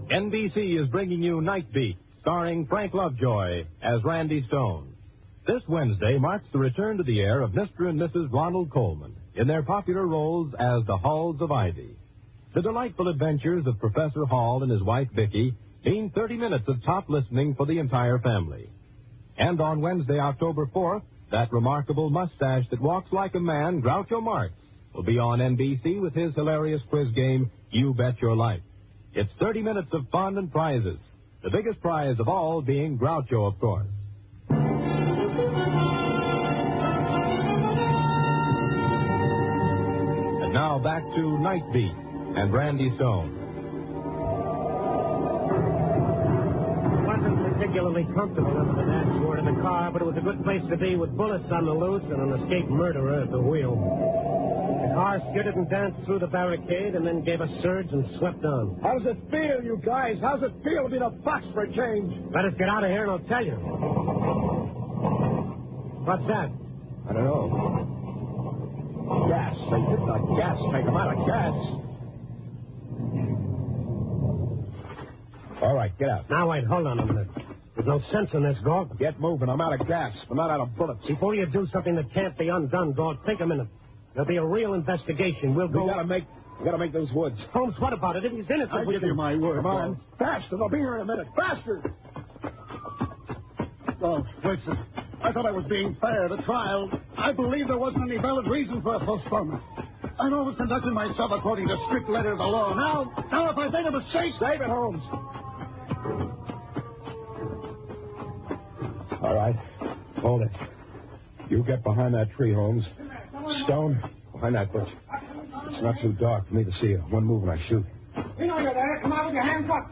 NBC is bringing you Night Beat, starring Frank Lovejoy as Randy Stone. This Wednesday marks the return to the air of Mr. and Mrs. Ronald Colman in their popular roles as the Halls of Ivy. The delightful adventures of Professor Hall and his wife Vicky mean 30 minutes of top listening for the entire family. And on Wednesday, October 4th, that remarkable mustache that walks like a man, Groucho Marx, will be on NBC with his hilarious quiz game, You Bet Your Life. It's 30 minutes of fun and prizes, the biggest prize of all being Groucho, of course. And now back to Night Beat and Randy Stone. It wasn't particularly comfortable under the dashboard of the car, but it was a good place to be with bullets on the loose and an escaped murderer at the wheel. The car skidded and danced through the barricade and then gave a surge and swept on. How does it feel, you guys? How does it feel to be the box for a change? Let us get out of here and I'll tell you. What's that? I don't know. Gas. They hit the gas tank. I'm out of gas. All right, get out. Now, wait, hold on a minute. There's no sense in this, Galt. Get moving. I'm out of gas. I'm not out of bullets. Before you do something that can't be undone, Galt, think a minute. There'll be a real investigation. We'll go... We gotta make those woods. Holmes, what about it? If he's innocent, I'll give you my word. Come on. Faster. They'll be here in a minute. Faster. Oh, listen. I thought I was being fair. The trial, I believe there wasn't any valid reason for a postponement. I've always conducted myself according to strict letter of the law. Now if I make a mistake... Save it, Holmes. All right. Hold it. You get behind that tree, Holmes. Stone, behind that bush. It's not too dark for me to see you. One move and I shoot. We know you're there. Come out with your hands up.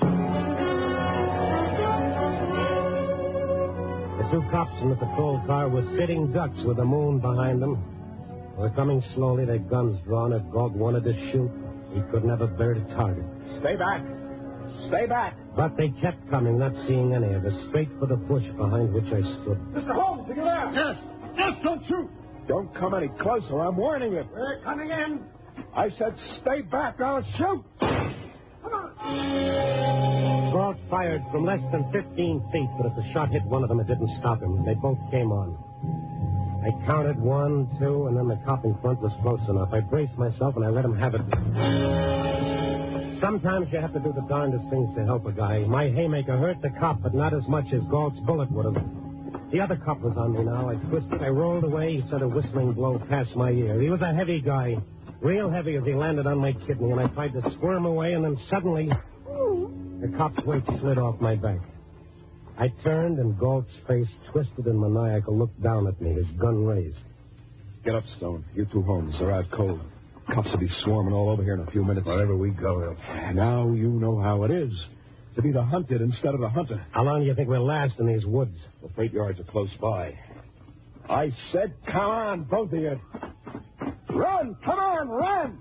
The two cops in the patrol car were sitting ducks with the moon behind them. They were coming slowly, their guns drawn. If Galt wanted to shoot, he could never bear to target. Stay back. Stay back. But they kept coming, not seeing any of us, straight for the bush behind which I stood. Mr. Holmes, are you there? Yes, don't shoot. Don't come any closer. I'm warning you. We're coming in. I said stay back. I'll shoot. Come on. Galt fired from less than 15 feet, but if the shot hit one of them, it didn't stop him. They both came on. I counted 1, 2, and then the cop in front was close enough. I braced myself, and I let him have it. Sometimes you have to do the darndest things to help a guy. My haymaker hurt the cop, but not as much as Galt's bullet would have. The other cop was on me now. I twisted. I rolled away. He sent a whistling blow past my ear. He was a heavy guy, real heavy as he landed on my kidney, and I tried to squirm away, and then suddenly the cop's weight slid off my back. I turned, and Galt's face, twisted and maniacal, looked down at me, his gun raised. Get up, Stone. You two Holmes. They're out cold. Cops will be swarming all over here in a few minutes. Wherever we go, now you know how it is. To be the hunted instead of the hunter. How long do you think we'll last in these woods? The freight yards are close by. I said, come on, both of you. Run! Come on, run!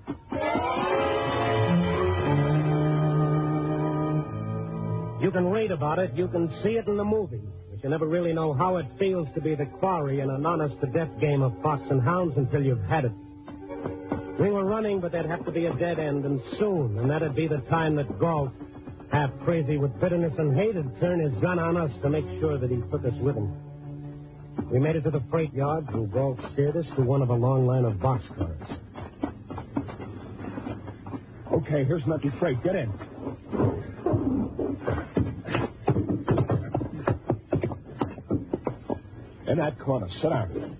You can read about it. You can see it in the movie. But you never really know how it feels to be the quarry in an honest-to-death game of fox and hounds until you've had it. We were running, but there'd have to be a dead end, and soon. And that'd be the time that Galt, half crazy with bitterness and hate, would turn his gun on us to make sure that he took us with him. We made it to the freight yards, and Galt steered us to one of a long line of boxcars. Okay, here's an empty freight. Get in. In that corner. Sit down.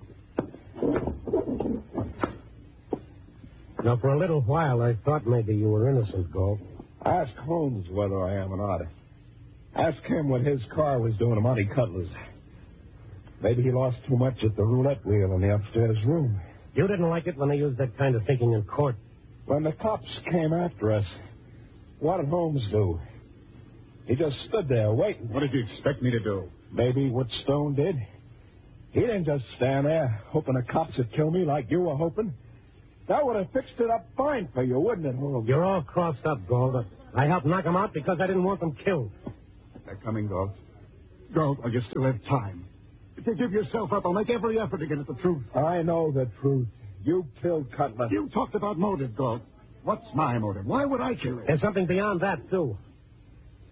Now, for a little while, I thought maybe you were innocent, Galt. Ask Holmes whether I am or not. Ask him what his car was doing to Monte Cutler's. Maybe he lost too much at the roulette wheel in the upstairs room. You didn't like it when they used that kind of thinking in court. When the cops came after us, what did Holmes do? He just stood there waiting. What did you expect me to do? Maybe what Stone did. He didn't just stand there hoping the cops would kill me like you were hoping. That would have fixed it up fine for you, wouldn't it, Holmes? You're all crossed up, Galt. I helped knock them out because I didn't want them killed. They're coming, Galt. Galt, while you still have time. If you give yourself up, I'll make every effort to get at the truth. I know the truth. You killed Cutler. You talked about motive, Galt. What's my motive? Why would I kill him? There's something beyond that, too.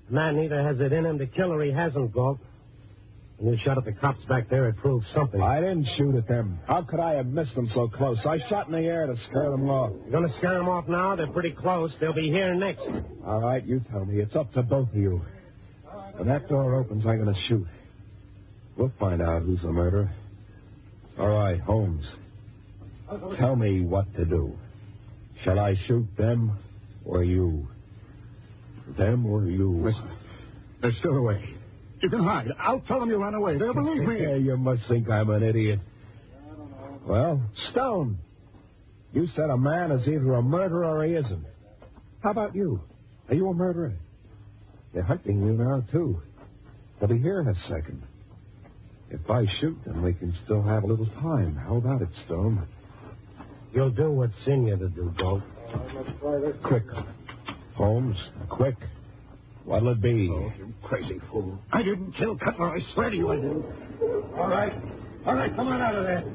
The man either has it in him to kill or he hasn't, Galt. When you shot at the cops back there, it proved something. I didn't shoot at them. How could I have missed them so close? I shot in the air to scare them off. You're going to scare them off now? They're pretty close. They'll be here next. All right, you tell me. It's up to both of you. When that door opens, I'm going to shoot. We'll find out who's the murderer. All right, Holmes. Tell me what to do. Shall I shoot them or you? Them or you? Listen, they're still away. You can hide. I'll tell them you ran away. They'll believe me. Yeah, you must think I'm an idiot. Well, Stone, you said a man is either a murderer or he isn't. How about you? Are you a murderer? They're hunting you now, too. They'll be here in a second. If I shoot them, we can still have a little time. How about it, Stone? You'll do what's in you to do, Galt. Quick. Holmes, quick. What'll it be? Oh, you crazy fool. I didn't kill Cutler. I swear to you I didn't. All right. All right, come on out of there.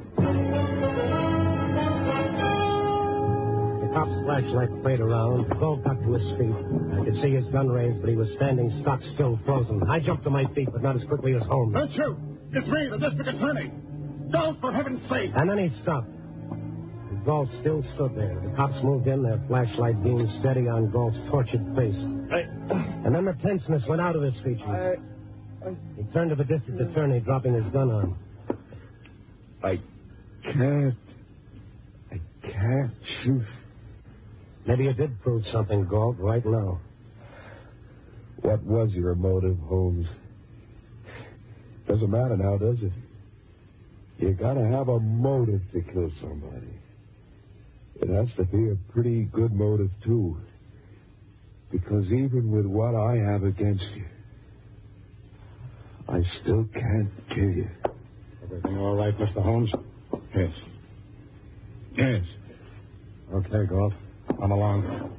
The cop's flashlight played around. Galt got to his feet. I could see his gun raised, but he was standing stock still, frozen. I jumped to my feet, but not as quickly as Holmes. That's you. It's me, the district attorney. Don't, for heaven's sake. And then he stopped. Galt still stood there. The cops moved in, their flashlight beam steady on Galt's tortured face. And then the tenseness went out of his features. He turned to the district attorney, dropping his gun on. I can't shoot. Maybe you did prove something, Galt, right now. What was your motive, Holmes? Doesn't matter now, does it? You gotta have a motive to kill somebody. It has to be a pretty good motive, too. Because even with what I have against you, I still can't kill you. Everything all right, Mr. Holmes? Yes. Yes. Okay, Galt. I'm along.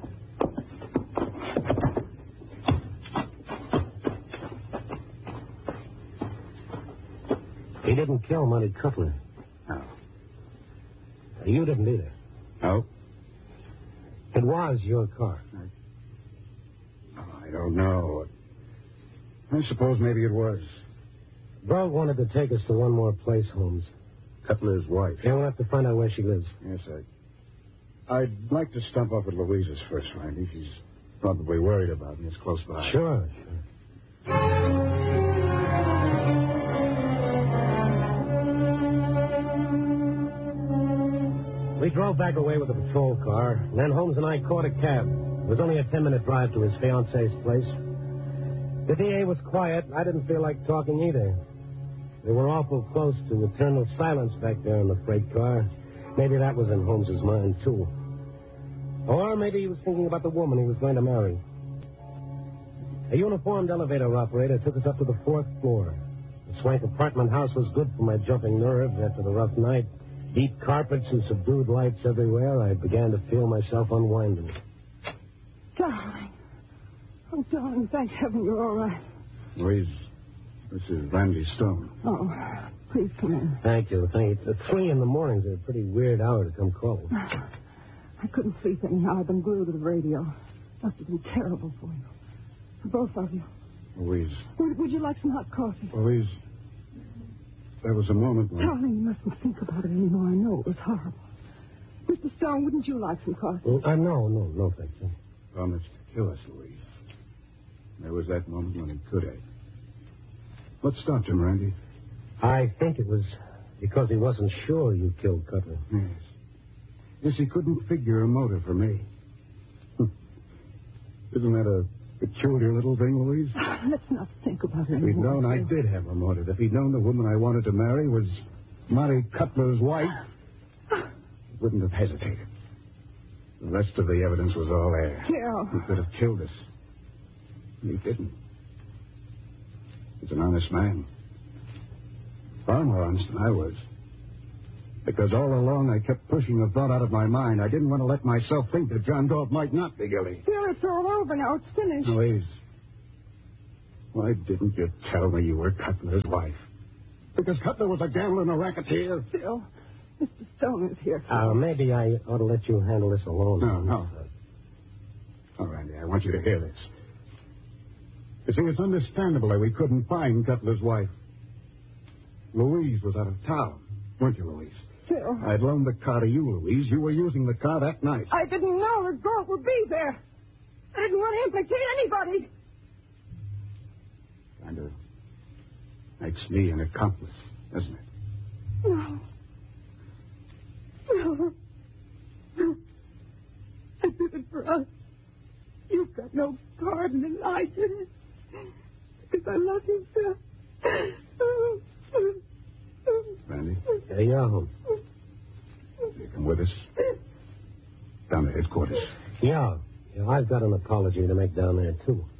He didn't kill Monty Cutler. No. You didn't either. No? It was your car. I don't know. I suppose maybe it was. Galt wanted to take us to one more place, Holmes. Cutler's wife. Yeah, we'll have to find out where she lives. Yes, I'd like to stump up at Louisa's first, Randy. She's probably worried about me. It's close by. Sure. We drove back away with the patrol car, and then Holmes and I caught a cab. It was only a 10-minute drive to his fiancée's place. The DA was quiet. I didn't feel like talking either. They were awful close to eternal silence back there in the freight car. Maybe that was in Holmes's mind, too. Or maybe he was thinking about the woman he was going to marry. A uniformed elevator operator took us up to the 4th floor. The swank apartment house was good for my jumping nerves after the rough night. Deep carpets and subdued lights everywhere, I began to feel myself unwinding. Darling. Oh, darling, thank heaven you're all right. Louise, this is Randy Stone. Oh, please come in. Thank you. At 3 in the morning's a pretty weird hour to come calling. I couldn't sleep anyhow. I've been glued to the radio. Must have been terrible for you. For both of you. Louise. Would you like some hot coffee? Louise, there was a moment when... Darling, you mustn't think about it anymore. I know it was horrible. Mr. Stone, wouldn't you like some coffee? No, thank you. Promised to kill us, Louise. There was that moment when he could have. What stopped him, Randy? I think it was because he wasn't sure you killed Cutler. Yes. Yes, he couldn't figure a motive for me. Isn't that a peculiar little thing, Louise? Let's not think about it If he'd anymore. known I did have a motive, if he'd known the woman I wanted to marry was Monty Cutler's wife, he wouldn't have hesitated. The rest of the evidence was all there. Phil. He could have killed us. He didn't. He's an honest man. Far more honest than I was. Because all along I kept pushing the thought out of my mind. I didn't want to let myself think that John Galt might not be guilty. Phil, it's all over now. It's finished. Louise, why didn't you tell me you were Cutler's wife? Because Cutler was a gambler and a racketeer. Phil, Mr. Stone is here. Maybe I ought to let you handle this alone. No. Oh, Randy, I want you to hear this. You see, it's understandable that we couldn't find Cutler's wife. Louise was out of town, weren't you, Louise? Phil, I'd loaned the car to you, Louise. You were using the car that night. I didn't know the girl would be there. I didn't want to implicate anybody. Kind of makes me an accomplice, doesn't it? No. No. I did it for us. You've got no part in it. I did it. Because I love you, Phil. Randy, There you are, Holmes. you come with us down to headquarters. Yeah, I've got an apology to make down there, too.